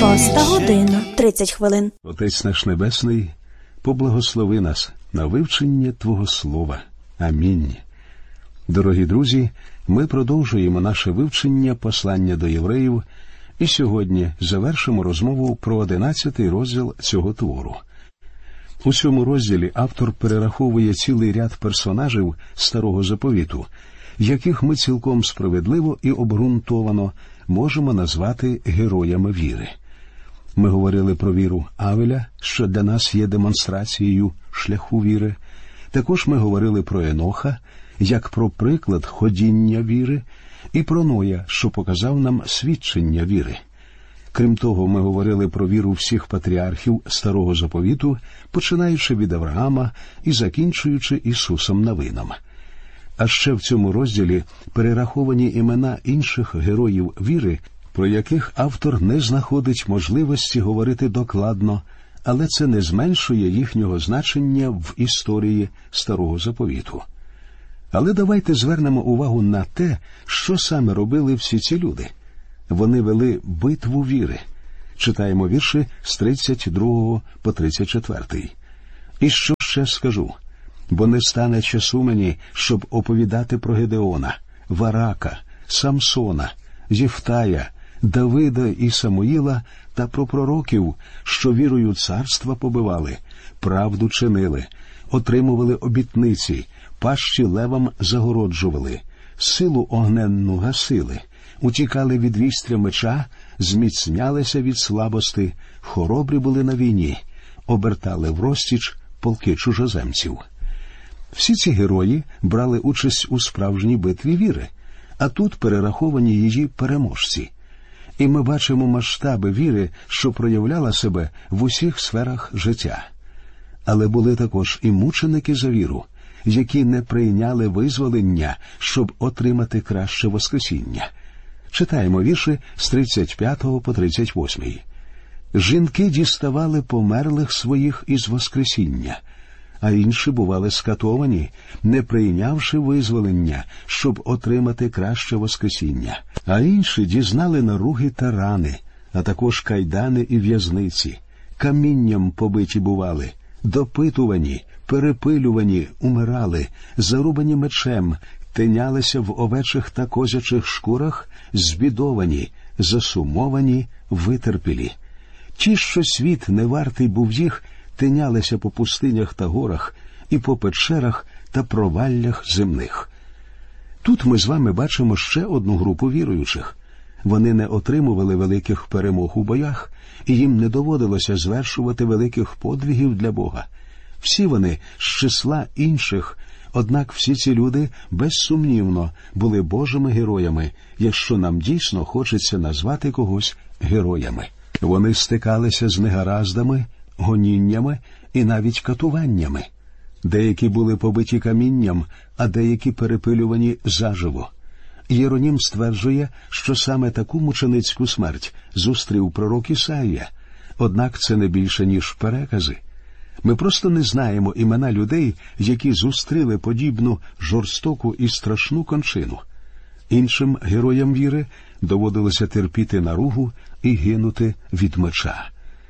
6:30. Отець наш Небесний, поблагослови нас на вивчення Твого Слова. Амінь. Дорогі друзі, ми продовжуємо наше вивчення послання до євреїв і сьогодні завершимо розмову про 11-й розділ цього твору. У цьому розділі автор перераховує цілий ряд персонажів Старого Заповіту, яких ми цілком справедливо і обґрунтовано можемо назвати героями віри. Ми говорили про віру Авеля, що для нас є демонстрацією шляху віри. Також ми говорили про Еноха, як про приклад ходіння віри, і про Ноя, що показав нам свідчення віри. Крім того, ми говорили про віру всіх патріархів Старого Заповіту, починаючи від Авраама і закінчуючи Ісусом Навином. А ще в цьому розділі перераховані імена інших героїв віри, про яких автор не знаходить можливості говорити докладно, але це не зменшує їхнього значення в історії Старого Заповіту. Але давайте звернемо увагу на те, що саме робили всі ці люди. Вони вели битву віри. Читаємо вірші з 32 по 34. «І що ще скажу? Бо не стане часу мені, щоб оповідати про Гедеона, Варака, Самсона, Єфтая, Давида і Самуїла та про пророків, що вірою царства побивали, правду чинили, отримували обітниці, пащі левам загороджували, силу огненну гасили, утікали від вістря меча, зміцнялися від слабости, хоробрі були на війні, обертали в розтіч полки чужоземців». Всі ці герої брали участь у справжній битві віри, а тут перераховані її переможці. І ми бачимо масштаби віри, що проявляла себе в усіх сферах життя. Але були також і мученики за віру, які не прийняли визволення, щоб отримати краще воскресіння. Читаємо вірші з 35 по 38. «Жінки діставали померлих своїх із воскресіння, а інші бували скатовані, не прийнявши визволення, щоб отримати краще воскресіння. А інші дізнали наруги та рани, а також кайдани і в'язниці. Камінням побиті бували, допитувані, перепилювані, умирали, зарубані мечем, тинялися в овечих та козячих шкурах, збідовані, засумовані, витерпілі. Ті, що світ не вартий був їх, тинялися по пустинях та горах і по печерах та проваллях земних». Тут ми з вами бачимо ще одну групу віруючих. Вони не отримували великих перемог у боях, і їм не доводилося звершувати великих подвигів для Бога. Всі вони з числа інших, однак всі ці люди, безсумнівно, були Божими героями, якщо нам дійсно хочеться назвати когось героями. Вони стикалися з негараздами, гоніннями і навіть катуваннями. Деякі були побиті камінням, а деякі перепилювані заживо. Єронім стверджує, що саме таку мученицьку смерть зустрів пророк Ісаїя, однак це не більше, ніж перекази. Ми просто не знаємо імена людей, які зустріли подібну жорстоку і страшну кончину. Іншим героям віри доводилося терпіти наругу і гинути від меча.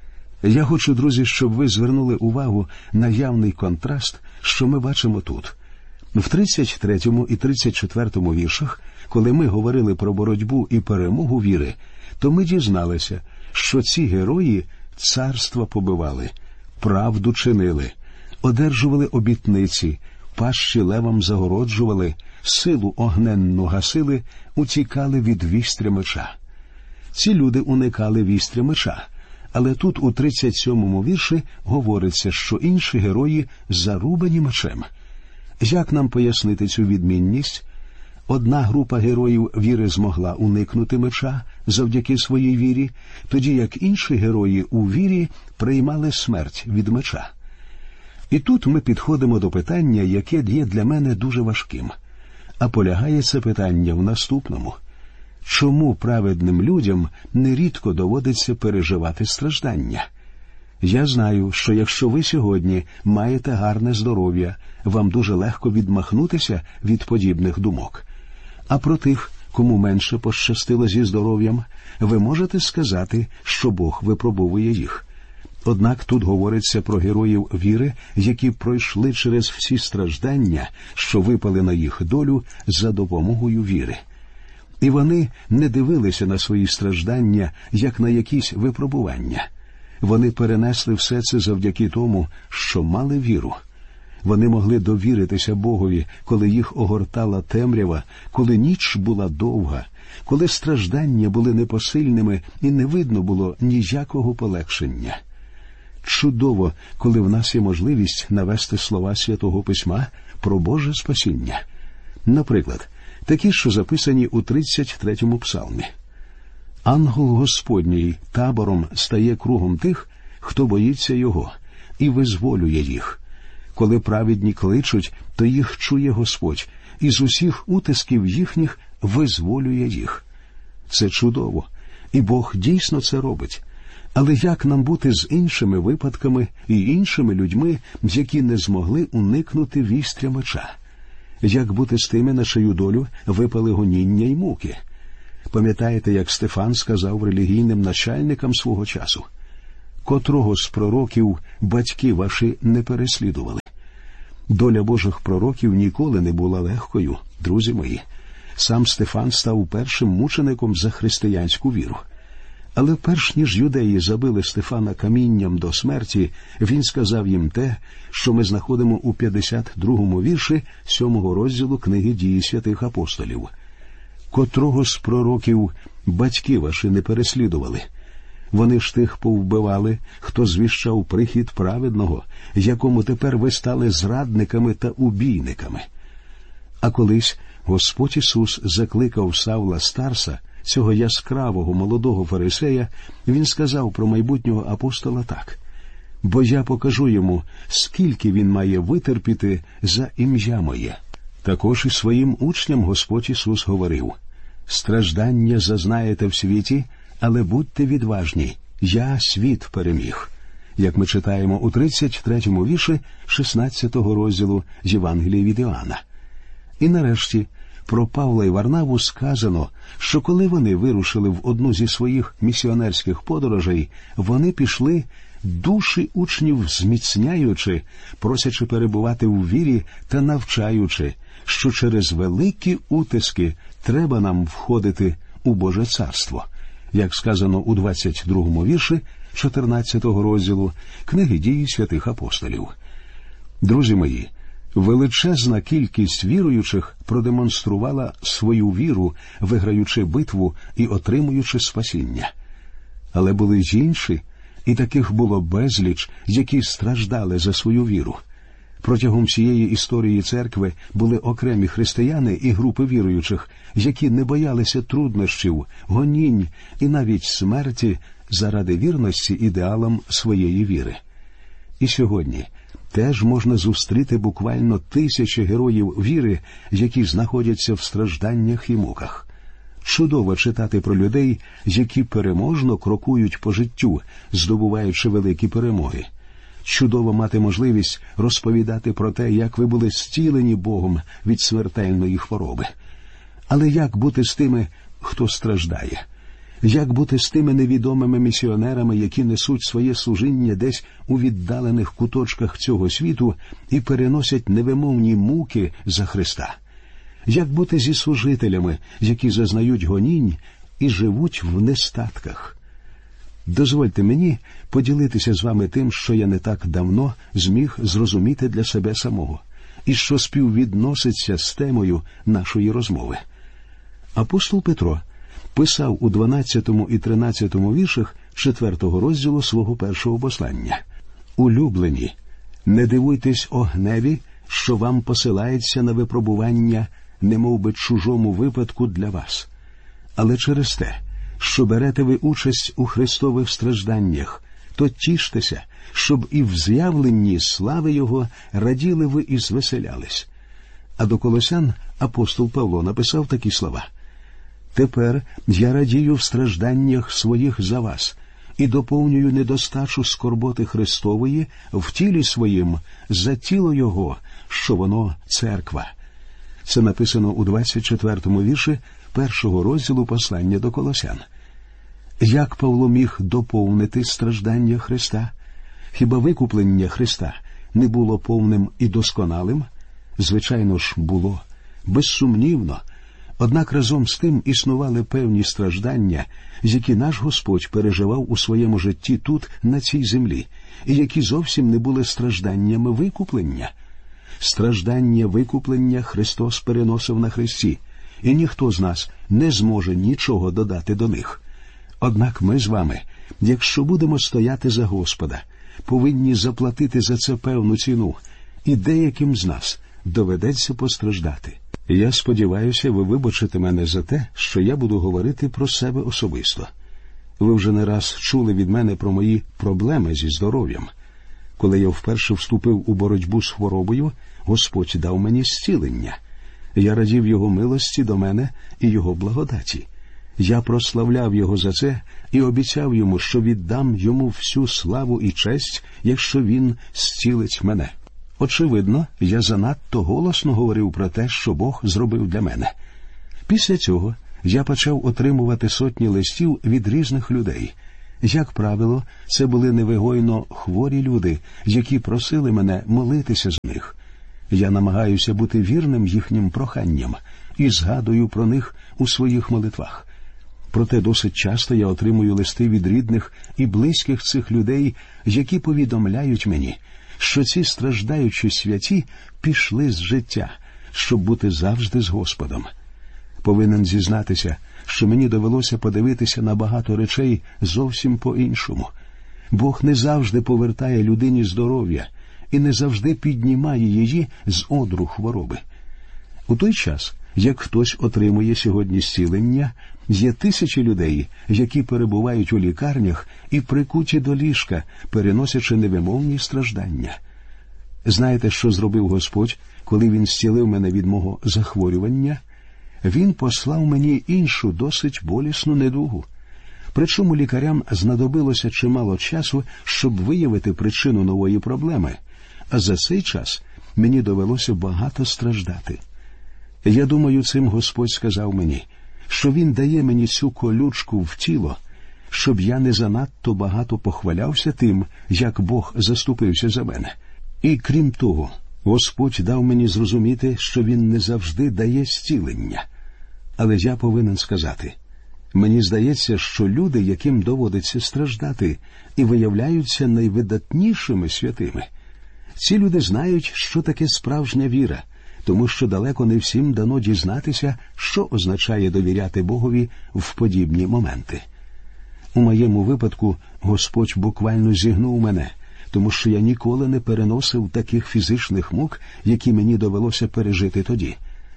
Я хочу, друзі, щоб ви звернули увагу на явний контраст, що ми бачимо тут. В 33 і 34 віршах, коли ми говорили про боротьбу і перемогу віри, то ми дізналися, що ці герої царства побивали, правду чинили, одержували обітниці, пащі левам загороджували, силу огненну гасили, утікали від вістря меча. Ці люди уникали вістря меча. Але тут у 37-му вірші говориться, що інші герої зарубані мечем. Як нам пояснити цю відмінність? Одна група героїв віри змогла уникнути меча завдяки своїй вірі, тоді як інші герої у вірі приймали смерть від меча. І тут ми підходимо до питання, яке є для мене дуже важким. А полягає це питання в наступному. Чому праведним людям нерідко доводиться переживати страждання? Я знаю, що якщо ви сьогодні маєте гарне здоров'я, вам дуже легко відмахнутися від подібних думок. А про тих, кому менше пощастило зі здоров'ям, ви можете сказати, що Бог випробовує їх. Однак тут говориться про героїв віри, які пройшли через всі страждання, що випали на їх долю за допомогою віри. І вони не дивилися на свої страждання, як на якісь випробування. Вони перенесли все це завдяки тому, що мали віру. Вони могли довіритися Богові, коли їх огортала темрява, коли ніч була довга, коли страждання були непосильними і не видно було ніякого полегшення. Чудово, коли в нас є можливість навести слова Святого Письма про Боже спасіння. Наприклад, такі, що записані у 33-му псалмі. «Ангел Господній табором стає кругом тих, хто боїться Його, і визволює їх. Коли праведні кличуть, то їх чує Господь, і з усіх утисків їхніх визволює їх». Це чудово, і Бог дійсно це робить. Але як нам бути з іншими випадками і іншими людьми, які не змогли уникнути вістря меча? Як бути з тими, на чию долю випали гоніння й муки? Пам'ятаєте, як Стефан сказав релігійним начальникам свого часу? «Котрого з пророків батьки ваші не переслідували?» Доля Божих пророків ніколи не була легкою, друзі мої. Сам Стефан став першим мучеником за християнську віру. Але перш ніж юдеї забили Стефана камінням до смерті, він сказав їм те, що ми знаходимо у 52-му вірші 7-го розділу книги «Дії святих апостолів». «Котрого з пророків батьки ваші не переслідували? Вони ж тих повбивали, хто звіщав прихід праведного, якому тепер ви стали зрадниками та убійниками». А колись Господь Ісус закликав Савла Старса, цього яскравого молодого фарисея, він сказав про майбутнього апостола так: «Бо я покажу йому, скільки він має витерпіти за ім'я моє». Також і своїм учням Господь Ісус говорив: «Страждання зазнаєте в світі, але будьте відважні, я світ переміг». Як ми читаємо у 33-му вірші 16-го розділу Євангелія від Іоанна. І нарешті, про Павла і Варнаву сказано, що коли вони вирушили в одну зі своїх місіонерських подорожей, вони пішли, душі учнів зміцняючи, просячи перебувати у вірі та навчаючи, що через великі утиски треба нам входити у Боже Царство, як сказано у 22-му вірші 14-го розділу книги «Дії святих апостолів». Друзі мої, величезна кількість віруючих продемонструвала свою віру, виграючи битву і отримуючи спасіння. Але були й інші, і таких було безліч, які страждали за свою віру. Протягом всієї історії церкви були окремі християни і групи віруючих, які не боялися труднощів, гонінь і навіть смерті заради вірності ідеалам своєї віри. І сьогодні теж можна зустріти буквально тисячі героїв віри, які знаходяться в стражданнях і муках. Чудово читати про людей, які переможно крокують по життю, здобуваючи великі перемоги. Чудово мати можливість розповідати про те, як ви були зцілені Богом від смертельної хвороби. Але як бути з тими, хто страждає? Як бути з тими невідомими місіонерами, які несуть своє служіння десь у віддалених куточках цього світу і переносять невимовні муки за Христа? Як бути зі служителями, які зазнають гонінь і живуть в нестатках? Дозвольте мені поділитися з вами тим, що я не так давно зміг зрозуміти для себе самого, і що співвідноситься з темою нашої розмови. Апостол Петро писав у 12 і 13 віршах 4-го розділу свого першого послання: «Улюблені, не дивуйтесь о гневі, що вам посилається на випробування, немов би чужому випадку для вас. Але через те, що берете ви участь у Христових стражданнях, то тіштеся, щоб і в з'явленні слави Його раділи ви і звеселялись». А до Колосян апостол Павло написав такі слова: «Тепер я радію в стражданнях своїх за вас і доповнюю недостачу скорботи Христової в тілі своїм за тіло Його, що воно церква». Це написано у 24-му вірші 1 розділу послання до Колосян. Як Павло міг доповнити страждання Христа? Хіба викуплення Христа не було повним і досконалим? Звичайно ж, було. Безсумнівно. Однак разом з тим існували певні страждання, які наш Господь переживав у своєму житті тут, на цій землі, і які зовсім не були стражданнями викуплення. Страждання викуплення Христос переносив на хресті, і ніхто з нас не зможе нічого додати до них. Однак ми з вами, якщо будемо стояти за Господа, повинні заплатити за це певну ціну, і деяким з нас доведеться постраждати. Я сподіваюся, ви вибачите мене за те, що я буду говорити про себе особисто. Ви вже не раз чули від мене про мої проблеми зі здоров'ям. Коли я вперше вступив у боротьбу з хворобою, Господь дав мені зцілення. Я радів Його милості до мене і Його благодаті. Я прославляв Його за це і обіцяв Йому, що віддам Йому всю славу і честь, якщо Він зцілить мене. Очевидно, я занадто голосно говорив про те, що Бог зробив для мене. Після цього я почав отримувати сотні листів від різних людей. Як правило, це були невигойно хворі люди, які просили мене молитися за них. Я намагаюся бути вірним їхнім проханням і згадую про них у своїх молитвах. Проте досить часто я отримую листи від рідних і близьких цих людей, які повідомляють мені, що ці страждаючі святі пішли з життя, щоб бути завжди з Господом. Повинен зізнатися, що мені довелося подивитися на багато речей зовсім по-іншому. Бог не завжди повертає людині здоров'я і не завжди піднімає її з одру хвороби. У той час, як хтось отримує сьогодні зцілення, є тисячі людей, які перебувають у лікарнях і прикуті до ліжка, переносячи невимовні страждання. Знаєте, що зробив Господь, коли Він зцілив мене від мого захворювання? Він послав мені іншу, досить болісну недугу. Причому лікарям знадобилося чимало часу, щоб виявити причину нової проблеми, а за цей час мені довелося багато страждати. Я думаю, цим Господь сказав мені, що Він дає мені цю колючку в тіло, щоб я не занадто багато похвалявся тим, як Бог заступився за мене. І крім того, Господь дав мені зрозуміти, що Він не завжди дає зцілення. Але я повинен сказати, мені здається, що люди, яким доводиться страждати, і виявляються найвидатнішими святими. Ці люди знають, що таке справжня віра, тому що далеко не всім дано дізнатися, що означає довіряти Богові в подібні моменти. У моєму випадку Господь буквально зігнув мене, тому що я ніколи не переносив таких фізичних мук, які мені довелося пережити тоді.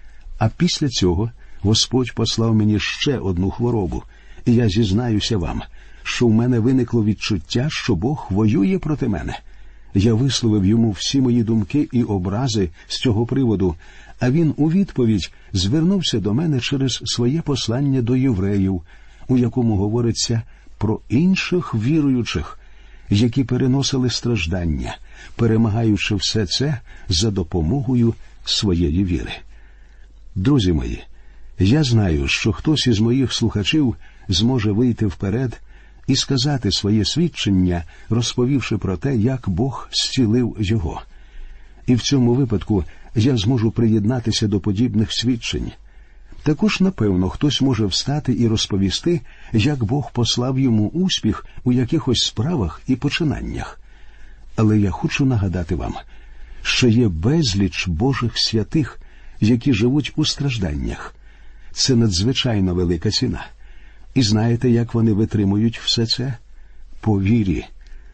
А після цього Господь послав мені ще одну хворобу, і я зізнаюся вам, що в мене виникло відчуття, що Бог воює проти мене. Я висловив йому всі мої думки і образи з цього приводу, а він у відповідь звернувся до мене через своє послання до євреїв, у якому говориться про інших віруючих, які переносили страждання, перемагаючи все це за допомогою своєї віри. Друзі мої, я знаю, що хтось із моїх слухачів зможе вийти вперед і сказати своє свідчення, розповівши про те, як Бог зцілив його. І в цьому випадку я зможу приєднатися до подібних свідчень. Також, напевно, хтось може встати і розповісти, як Бог послав йому успіх у якихось справах і починаннях. Але я хочу нагадати вам, що є безліч Божих святих, які живуть у стражданнях. Це надзвичайно велика ціна. І знаєте, як вони витримують все це? По вірі.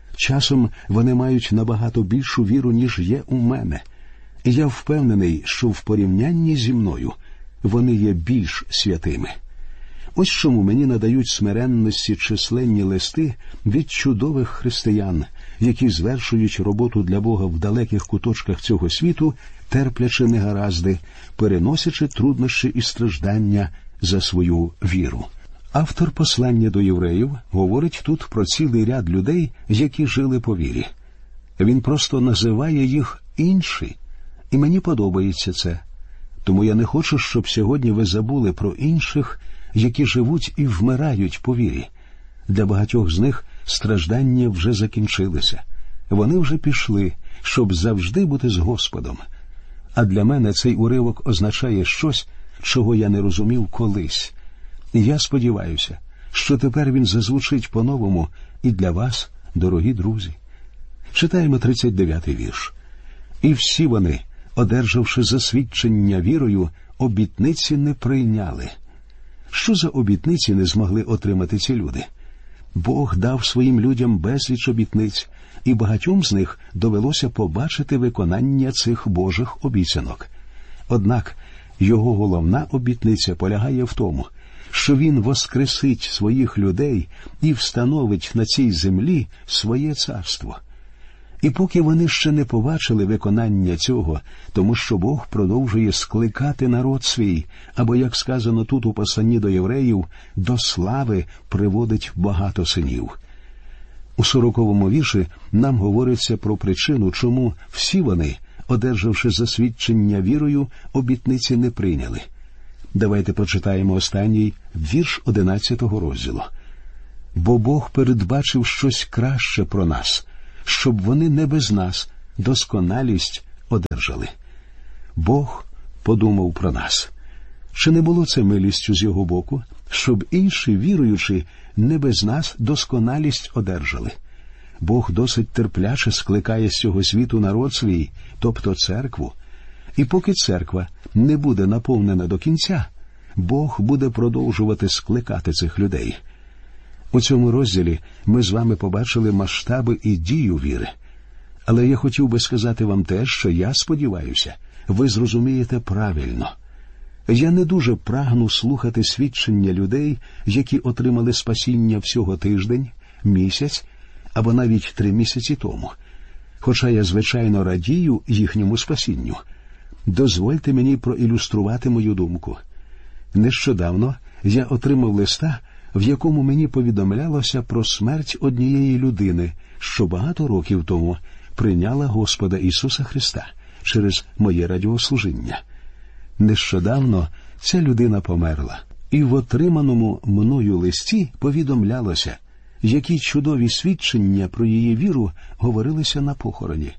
Часом вони мають набагато більшу віру, ніж є у мене. І я впевнений, що в порівнянні зі мною вони є більш святими. Ось чому мені надають смиренності численні листи від чудових християн, які звершують роботу для Бога в далеких куточках цього світу, терплячи негаразди, переносячи труднощі і страждання за свою віру. Автор послання до євреїв говорить тут про цілий ряд людей, які жили по вірі. Він просто називає їх інші, і мені подобається це. Тому я не хочу, щоб сьогодні ви забули про інших, які живуть і вмирають по вірі. Для багатьох з них страждання вже закінчилися. Вони вже пішли, щоб завжди бути з Господом. А для мене цей уривок означає щось, чого я не розумів колись. І я сподіваюся, що тепер він зазвучить по-новому і для вас, дорогі друзі. Читаємо 39-й вірш. «І всі вони, одержавши засвідчення вірою, обітниці не прийняли». Що за обітниці не змогли отримати ці люди? Бог дав своїм людям безліч обітниць, і багатьом з них довелося побачити виконання цих Божих обіцянок. Однак його головна обітниця полягає в тому, що він воскресить своїх людей і встановить на цій землі своє царство. І поки вони ще не побачили виконання цього, тому що Бог продовжує скликати народ свій, або, як сказано тут у посланні до євреїв, до слави приводить багато синів. У 40-му вірші нам говориться про причину, чому всі вони, одержавши засвідчення вірою, обітниці не прийняли. Давайте прочитаємо останній вірш 11-го розділу. «Бо Бог передбачив щось краще про нас, щоб вони не без нас досконалість одержали». Бог подумав про нас. Чи не було це милістю з його боку, щоб інші віруючі не без нас досконалість одержали? Бог досить терпляче скликає з цього світу народ свій, тобто церкву. І поки церква не буде наповнена до кінця, Бог буде продовжувати скликати цих людей. У цьому розділі ми з вами побачили масштаби і дію віри. Але я хотів би сказати вам те, що я сподіваюся, ви зрозумієте правильно. Я не дуже прагну слухати свідчення людей, які отримали спасіння всього тиждень, місяць або навіть 3 місяці тому. Хоча я, звичайно, радію їхньому спасінню. Дозвольте мені проілюструвати мою думку. Нещодавно я отримав листа, в якому мені повідомлялося про смерть однієї людини, що багато років тому прийняла Господа Ісуса Христа через моє радіослужіння. Нещодавно ця людина померла, і в отриманому мною листі повідомлялося, які чудові свідчення про її віру говорилися на похороні.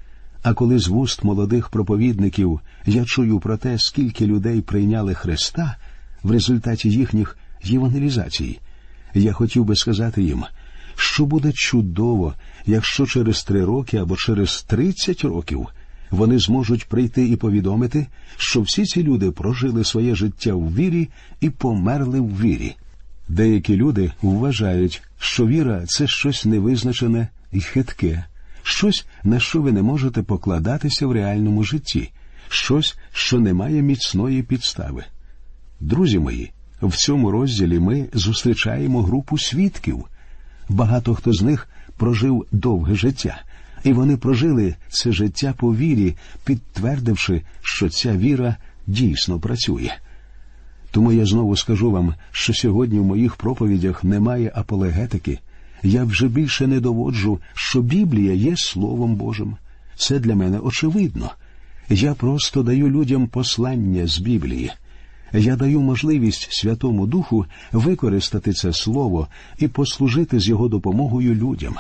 А коли з вуст молодих проповідників я чую про те, скільки людей прийняли Христа в результаті їхніх євангелізацій, я хотів би сказати їм, що буде чудово, якщо через 3 роки або через 30 років вони зможуть прийти і повідомити, що всі ці люди прожили своє життя в вірі і померли в вірі. Деякі люди вважають, що віра – це щось невизначене і хитке, щось, на що ви не можете покладатися в реальному житті, щось, що не має міцної підстави. Друзі мої, в цьому розділі ми зустрічаємо групу свідків. Багато хто з них прожив довге життя, і вони прожили це життя по вірі, підтвердивши, що ця віра дійсно працює. Тому я знову скажу вам, що сьогодні в моїх проповідях немає апологетики. Я вже більше не доводжу, що Біблія є Словом Божим. Це для мене очевидно. Я просто даю людям послання з Біблії. Я даю можливість Святому Духу використати це Слово і послужити з його допомогою людям.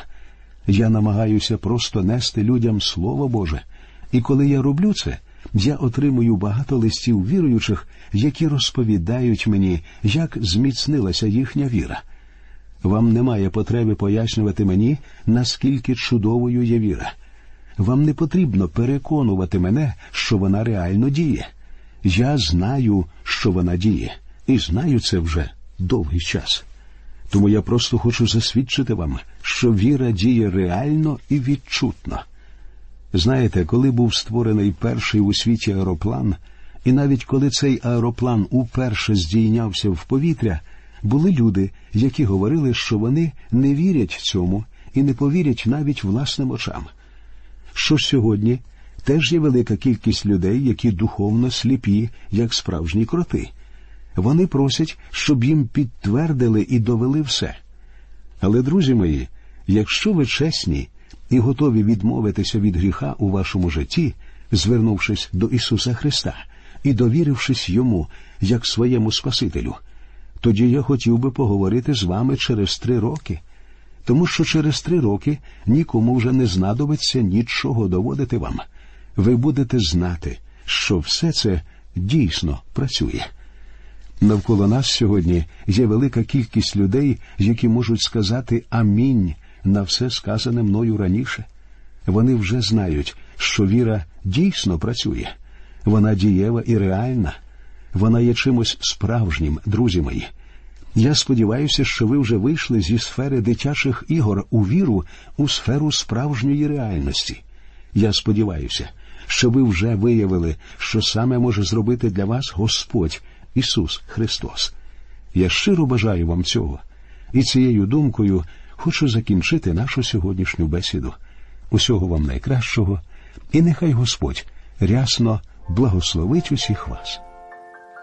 Я намагаюся просто нести людям Слово Боже. І коли я роблю це, я отримую багато листів віруючих, які розповідають мені, як зміцнилася їхня віра. Вам немає потреби пояснювати мені, наскільки чудовою є віра. Вам не потрібно переконувати мене, що вона реально діє. Я знаю, що вона діє, і знаю це вже довгий час. Тому я просто хочу засвідчити вам, що віра діє реально і відчутно. Знаєте, коли був створений перший у світі аероплан, і навіть коли цей аероплан уперше здійнявся в повітря, були люди, які говорили, що вони не вірять цьому і не повірять навіть власним очам. Що ж сьогодні? Теж є велика кількість людей, які духовно сліпі, як справжні кроти. Вони просять, щоб їм підтвердили і довели все. Але, друзі мої, якщо ви чесні і готові відмовитися від гріха у вашому житті, звернувшись до Ісуса Христа, і довірившись йому, як своєму Спасителю, тоді я хотів би поговорити з вами через 3 роки. Тому що через 3 роки нікому вже не знадобиться нічого доводити вам. Ви будете знати, що все це дійсно працює. Навколо нас сьогодні є велика кількість людей, які можуть сказати «Амінь» на все сказане мною раніше. Вони вже знають, що віра дійсно працює. Вона дієва і реальна. Вона є чимось справжнім, друзі мої. Я сподіваюся, що ви вже вийшли зі сфери дитячих ігор у віру у сферу справжньої реальності. Я сподіваюся, що ви вже виявили, що саме може зробити для вас Господь Ісус Христос. Я щиро бажаю вам цього. І цією думкою хочу закінчити нашу сьогоднішню бесіду. Усього вам найкращого, і нехай Господь рясно благословить усіх вас.